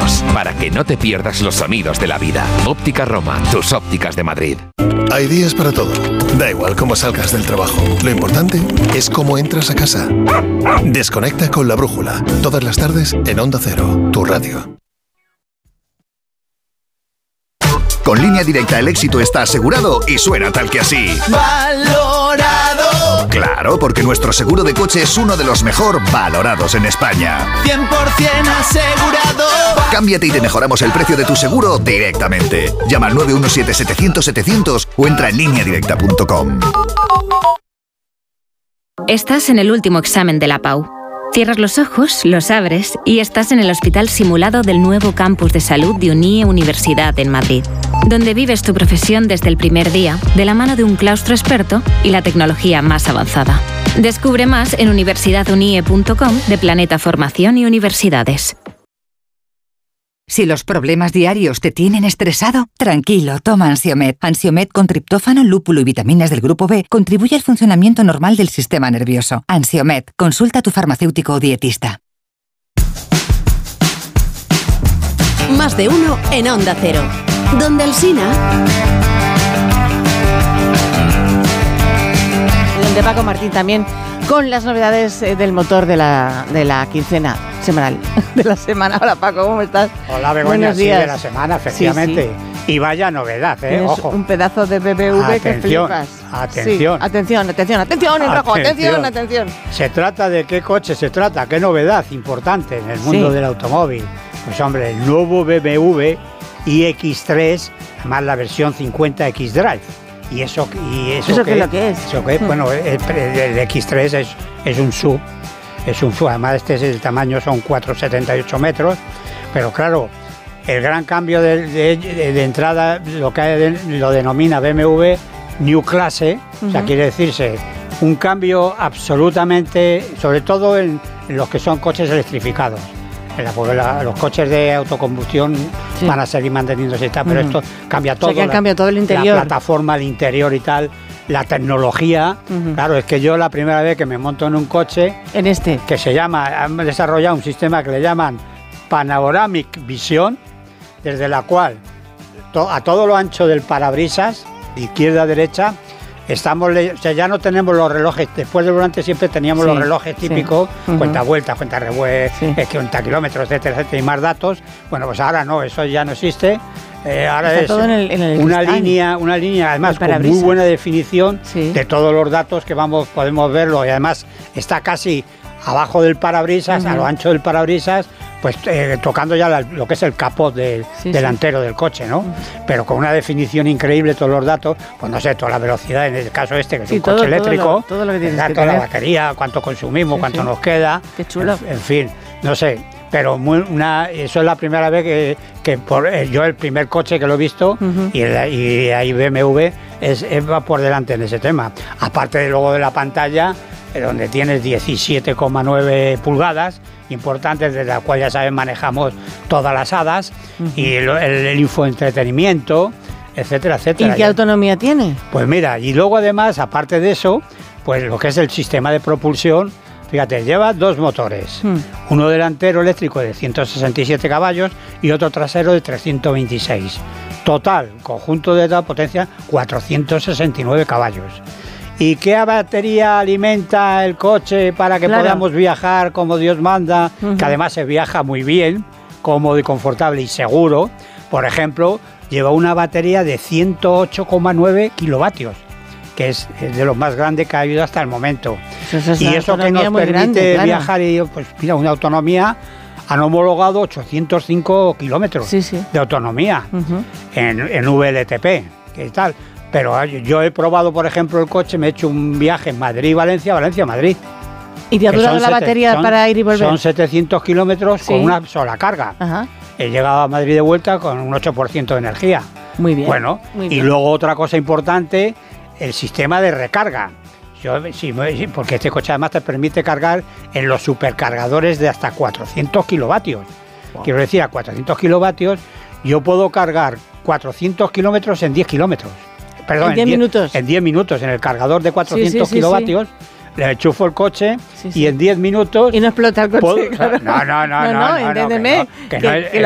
ojos, para que no te pierdas los sonidos de la vida. Óptica Roma, tus ópticas de Madrid. Hay días para todo. Da igual cómo salgas del trabajo. Lo importante es cómo entras a casa. Desconecta con La Brújula. Todas las tardes en Onda Cero, tu radio. Con Línea Directa el éxito está asegurado y suena tal que así. ¡Valorado! Claro, porque nuestro seguro de coche es uno de los mejor valorados en España. 100% asegurado. Cámbiate y te mejoramos el precio de tu seguro directamente. Llama al 917-700-700 o entra en lineadirecta.com. Estás en el último examen de la PAU. Cierras los ojos, los abres y estás en el hospital simulado del nuevo campus de salud de UNIE Universidad en Madrid, donde vives tu profesión desde el primer día, de la mano de un claustro experto y la tecnología más avanzada. Descubre más en universidadunie.com de Planeta Formación y Universidades. Si los problemas diarios te tienen estresado, tranquilo, toma Ansiomed. Ansiomed con triptófano, lúpulo y vitaminas del grupo B contribuye al funcionamiento normal del sistema nervioso. Ansiomed, consulta a tu farmacéutico o dietista. Más de uno en Onda Cero. Donde Alsina. Donde Paco Martín también, con las novedades del motor de la quincena semanal, de la semana. Hola Paco, ¿cómo estás? Hola Begoña, sí, de la semana, efectivamente. Sí, sí. Y vaya novedad, ojo. Un pedazo de BBV que flipas. Atención. Sí, atención, en rojo, atención. ¿Se trata de qué coche se trata? ¿Qué novedad importante en el mundo del automóvil? Pues hombre, el nuevo BMW iX3, además la versión 50 X-Drive. ¿Y eso qué es lo que es? ¿Eso qué es? Bueno, el X3 es un SUV. Es un SUV, además el tamaño son 4,78 metros, pero claro, el gran cambio de entrada lo denomina BMW New Classe, o sea, quiere decirse un cambio absolutamente, sobre todo en los que son coches electrificados. Porque los coches de autocombustión van a seguir manteniéndose y tal, pero esto cambia todo. O sea, que cambia todo el interior. La plataforma, el interior y tal, la tecnología. Claro, es que yo la primera vez que me monto en un coche, que se llama, han desarrollado un sistema que le llaman Panoramic Vision, desde la cual a todo lo ancho del parabrisas, de izquierda a derecha, ya no tenemos los relojes. Después del volante siempre teníamos los relojes típicos, cuenta vueltas, cuenta revueltas, cuenta kilómetros, etcétera, y más datos. Bueno, pues ahora no, eso ya no existe. Ahora está es todo en el una línea además con muy buena definición de todos los datos que podemos verlo, y además está casi abajo del parabrisas, a lo ancho del parabrisas, pues tocando ya lo que es el capot delantero del coche, ¿no? Pero con una definición increíble, todos los datos, pues no sé, toda la velocidad, en el caso que es un coche eléctrico, todo lo que tienes que toda la batería, cuánto consumimos, cuánto nos queda. Qué chulo. En fin, no sé, pero eso es la primera vez que yo el primer coche que lo he visto, y ahí BMW va por delante en ese tema. Aparte de luego de la pantalla, donde tienes 17,9 pulgadas, importantes, desde la cual ya sabes manejamos todas las hadas, y el infoentretenimiento, etcétera, etcétera. ¿Y qué autonomía tiene? Pues mira, y luego además, aparte de eso, pues lo que es el sistema de propulsión, fíjate, lleva dos motores, uno delantero eléctrico de 167 caballos y otro trasero de 326. Total, conjunto de la potencia, 469 caballos. ¿Y qué batería alimenta el coche para que podamos viajar como Dios manda? Que además se viaja muy bien, cómodo y confortable y seguro. Por ejemplo, lleva una batería de 108,9 kilovatios, que es de lo más grande que ha habido hasta el momento. Y eso que nos permite viajar, y pues mira, una autonomía, han homologado 805 kilómetros de autonomía en VLTP, que tal. Pero yo he probado, por ejemplo, el coche, me he hecho un viaje en Madrid-Valencia, Valencia-Madrid. ¿Y te ha durado la batería para ir y volver? Son 700 kilómetros con una sola carga. He llegado a Madrid de vuelta con un 8% de energía. Muy bien. Bueno, y luego otra cosa importante, el sistema de recarga. Porque este coche además te permite cargar en los supercargadores de hasta 400 kilovatios. Wow. Quiero decir, a 400 kilovatios yo puedo cargar 400 kilómetros en 10 kilómetros. Perdón, en 10 minutos. En 10 minutos, en el cargador de 400 kilovatios, le enchufo el coche y en 10 minutos... Y no explota el coche, claro. No, entiéndeme. Que